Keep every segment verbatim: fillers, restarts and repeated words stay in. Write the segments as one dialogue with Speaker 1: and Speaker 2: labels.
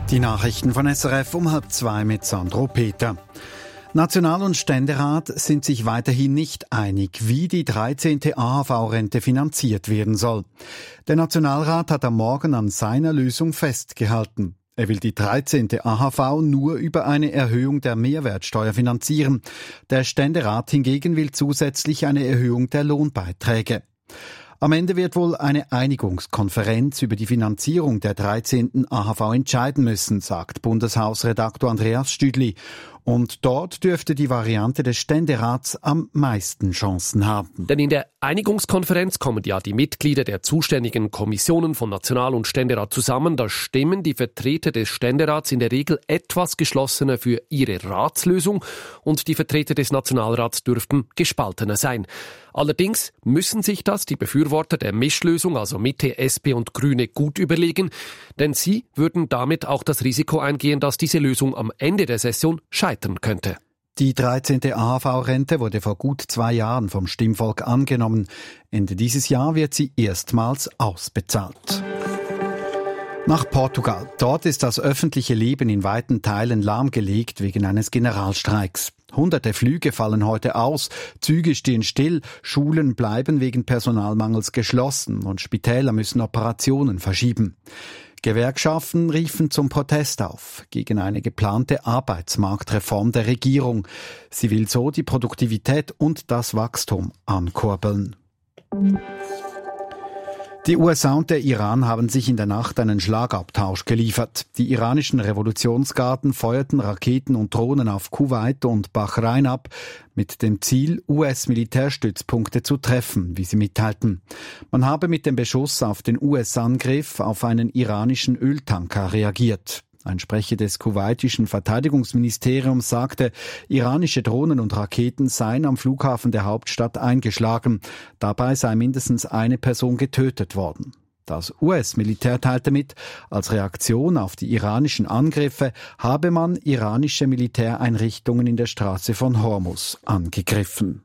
Speaker 1: Die Nachrichten von S R F um halb zwei mit Sandro Peter. National- und Ständerat sind sich weiterhin nicht einig, wie die dreizehnte A H V-Rente finanziert werden soll. Der Nationalrat hat am Morgen an seiner Lösung festgehalten. Er will die dreizehnte A H V nur über eine Erhöhung der Mehrwertsteuer finanzieren. Der Ständerat hingegen will zusätzlich eine Erhöhung der Lohnbeiträge. Am Ende wird wohl eine Einigungskonferenz über die Finanzierung der dreizehnten A H V entscheiden müssen, sagt Bundeshausredaktor Andreas Stüdli. Und dort dürfte die Variante des Ständerats am meisten Chancen haben.
Speaker 2: Denn in der Einigungskonferenz kommen ja die Mitglieder der zuständigen Kommissionen von National- und Ständerat zusammen. Da stimmen die Vertreter des Ständerats in der Regel etwas geschlossener für ihre Ratslösung und die Vertreter des Nationalrats dürften gespaltener sein. Allerdings müssen sich das die Befürworter der Mischlösung, also Mitte, S P und Grüne, gut überlegen, denn sie würden damit auch das Risiko eingehen, dass diese Lösung am Ende der Session scheitern könnte.
Speaker 1: Die dreizehnte A H V-Rente wurde vor gut zwei Jahren vom Stimmvolk angenommen. Ende dieses Jahr wird sie erstmals ausbezahlt. Nach Portugal. Dort ist das öffentliche Leben in weiten Teilen lahmgelegt wegen eines Generalstreiks. Hunderte Flüge fallen heute aus, Züge stehen still, Schulen bleiben wegen Personalmangels geschlossen und Spitäler müssen Operationen verschieben. Gewerkschaften riefen zum Protest auf gegen eine geplante Arbeitsmarktreform der Regierung. Sie will so die Produktivität und das Wachstum ankurbeln. Die U S A und der Iran haben sich in der Nacht einen Schlagabtausch geliefert. Die iranischen Revolutionsgarden feuerten Raketen und Drohnen auf Kuwait und Bahrain ab, mit dem Ziel, U S-Militärstützpunkte zu treffen, wie sie mitteilten. Man habe mit dem Beschuss auf den U S-Angriff auf einen iranischen Öltanker reagiert. Ein Sprecher des kuwaitischen Verteidigungsministeriums sagte, iranische Drohnen und Raketen seien am Flughafen der Hauptstadt eingeschlagen. Dabei sei mindestens eine Person getötet worden. Das U S-Militär teilte mit, als Reaktion auf die iranischen Angriffe habe man iranische Militäreinrichtungen in der Straße von Hormuz angegriffen.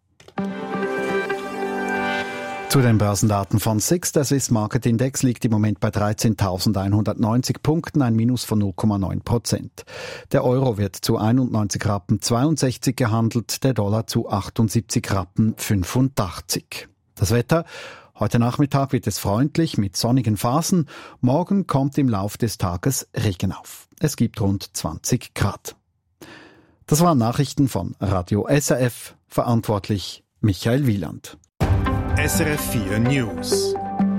Speaker 1: Zu den Börsendaten von S I X. Der Swiss Market Index liegt im Moment bei dreizehntausendeinhundertneunzig Punkten, ein Minus von null Komma neun Prozent. Der Euro wird zu einundneunzig Rappen zweiundsechzig gehandelt, der Dollar zu achtundsiebzig Rappen fünfundachtzig. Das Wetter: Heute Nachmittag wird es freundlich mit sonnigen Phasen. Morgen kommt im Lauf des Tages Regen auf. Es gibt rund zwanzig Grad. Das waren Nachrichten von Radio S R F. Verantwortlich Michael Wieland.
Speaker 3: S R F vier News.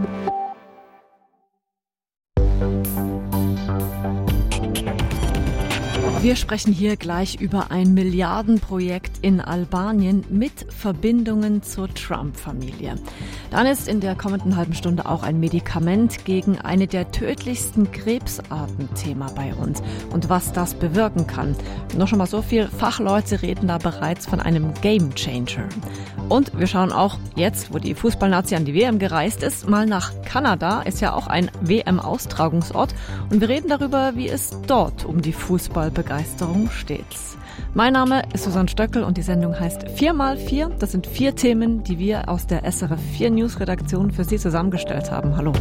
Speaker 4: Wir sprechen hier gleich über ein Milliardenprojekt in Albanien mit Verbindungen zur Trump-Familie. Dann ist in der kommenden halben Stunde auch ein Medikament gegen eine der tödlichsten Krebsarten Thema bei uns und was das bewirken kann. Noch schon mal so viel, Fachleute reden da bereits von einem Gamechanger. Und wir schauen auch jetzt, wo die Fußballnazi an die W M gereist ist, mal nach Kanada. Ist ja auch ein W M-Austragungsort. Und wir reden darüber, wie es dort um die Fußballbegeisterung steht. Mein Name ist Susanne Stöckel und die Sendung heißt vier mal vier. Das sind vier Themen, die wir aus der S R F vier News-Redaktion für Sie zusammengestellt haben. Hallo.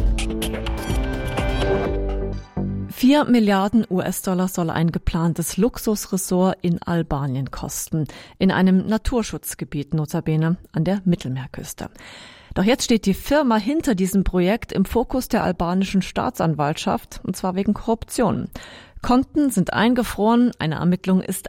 Speaker 4: Vier Milliarden U S-Dollar soll ein geplantes Luxusresort in Albanien kosten. In einem Naturschutzgebiet, notabene an der Mittelmeerküste. Doch jetzt steht die Firma hinter diesem Projekt im Fokus der albanischen Staatsanwaltschaft, und zwar wegen Korruption. Konten sind eingefroren, eine Ermittlung ist